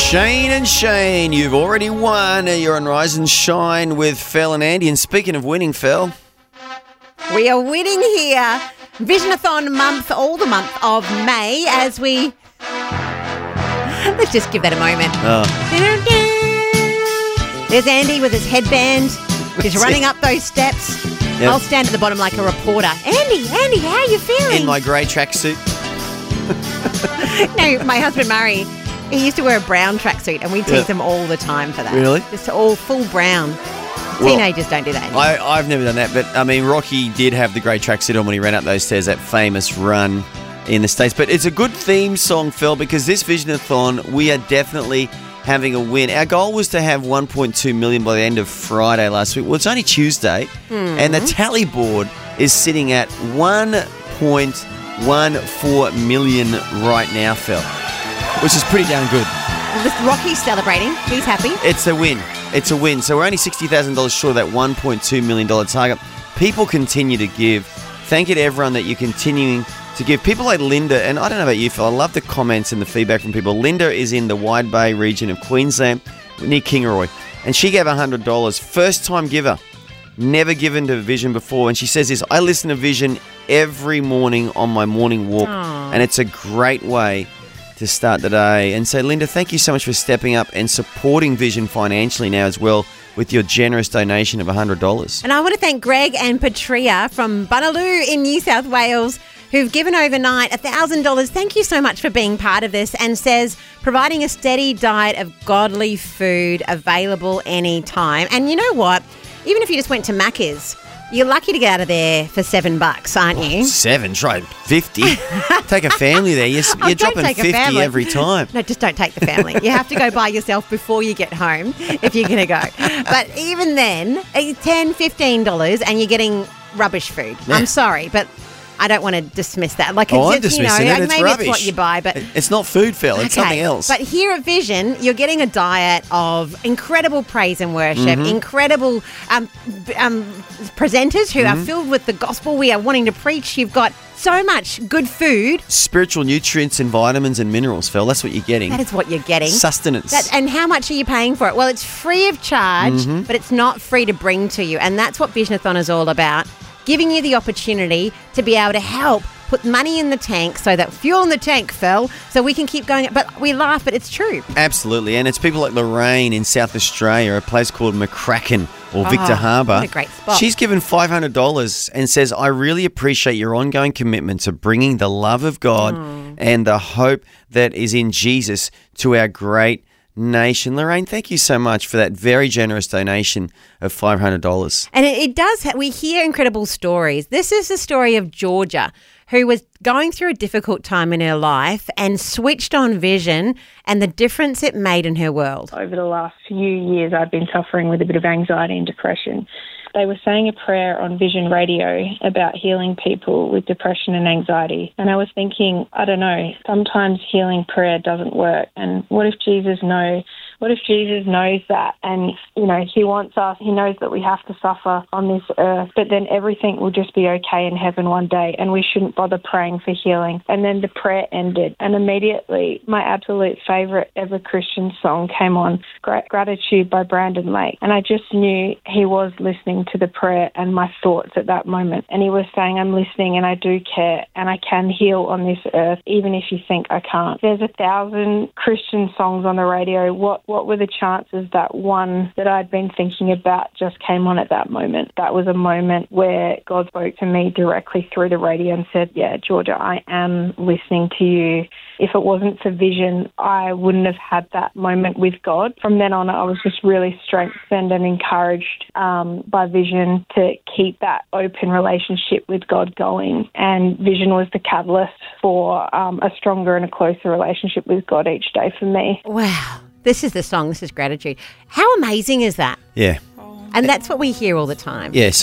Shane and Shane, you've already won. You're on Rise and Shine with Phil and Andy. And speaking of winning, Phil, we are winning here. Visionathon month, all the month of May, as we... Let's just give that a moment. There's Andy with his headband. He's running up those steps. Yep. I'll stand at the bottom like a reporter. Andy, how are you feeling? In my grey tracksuit. No, my husband Murray, he used to wear a brown tracksuit and we tease him all the time for that. Really? Just all full brown. Teenagers don't do that anymore. I've never done that, but I mean, Rocky did have the grey tracksuit on when he ran up those stairs, that famous run in the States. But it's a good theme song, Phil, because this Visionathon, we are definitely having a win. Our goal was to have 1.2 million by the end of Friday last week. Well, it's only Tuesday, and the tally board is sitting at 1.14 million right now, Phil, which is pretty damn good. Rocky's celebrating. He's happy. It's a win. It's a win. So we're only $60,000 short of that $1.2 million target. People continue to give. Thank you to everyone that you're continuing to give. People like Linda, and I don't know about you, Phil, I love the comments and the feedback from people. Linda is in the Wide Bay region of Queensland, near Kingaroy, and she gave $100. First-time giver. Never given to Vision before. And she says this, I listen to Vision every morning on my morning walk, and it's a great way to start the day. And so, Linda, thank you so much for stepping up and supporting Vision financially now as well with your generous donation of $100. And I want to thank Greg and Patria from Bunaloo in New South Wales who've given overnight $1,000. Thank you so much for being part of this, and says providing a steady diet of godly food available anytime. And you know what? Even if you just went to Macca's, you're lucky to get out of there for $7, aren't you? 7? Try 50. Take a family there. You're dropping 50 every time. No, just don't take the family. You have to go by yourself before you get home if you're going to go. But even then, $10, $15 and you're getting rubbish food. Yeah. I'm sorry, but I don't want to dismiss that. Like, I'm dismissing it. It's maybe rubbish. It's what you buy, but it's not food, Phil. It's something else. But here at Vision, you're getting a diet of incredible praise and worship, incredible presenters who are filled with the gospel we are wanting to preach. You've got so much good food. Spiritual nutrients and vitamins and minerals, Phil. That's what you're getting. That is what you're getting. Sustenance. And how much are you paying for it? Well, it's free of charge, but it's not free to bring to you. And that's what Visionathon is all about. Giving you the opportunity to be able to help put money in the tank, so that fuel in the tank, Phil, so we can keep going. But we laugh, but it's true. Absolutely. And it's people like Lorraine in South Australia, a place called McCracken or Victor Harbour. What a great spot. She's given $500 and says, I really appreciate your ongoing commitment to bringing the love of God and the hope that is in Jesus to our great nation. Lorraine, thank you so much for that very generous donation of $500. And it does, we hear incredible stories. This is the story of Georgia, who was going through a difficult time in her life and switched on Vision and the difference it made in her world. Over the last few years, I've been suffering with a bit of anxiety and depression. They were saying a prayer on Vision Radio about healing people with depression and anxiety. And I was thinking, I don't know, sometimes healing prayer doesn't work. And what if Jesus knows that? And, you know, he wants us, he knows that we have to suffer on this earth, but then everything will just be okay in heaven one day, and we shouldn't bother praying for healing. And then the prayer ended, and immediately my absolute favourite ever Christian song came on, Gratitude by Brandon Lake. And I just knew he was listening to the prayer and my thoughts at that moment. And he was saying, I'm listening and I do care and I can heal on this earth, even if you think I can't. There's 1,000 Christian songs on the radio. What were the chances that one that I'd been thinking about just came on at that moment? That was a moment where God spoke to me directly through the radio and said, yeah, Georgia, I am listening to you. If it wasn't for Vision, I wouldn't have had that moment with God. From then on, I was just really strengthened and encouraged by Vision to keep that open relationship with God going. And Vision was the catalyst for a stronger and a closer relationship with God each day for me. Wow. This is the song. This is Gratitude. How amazing is that? Yeah. And that's what we hear all the time. Yeah. So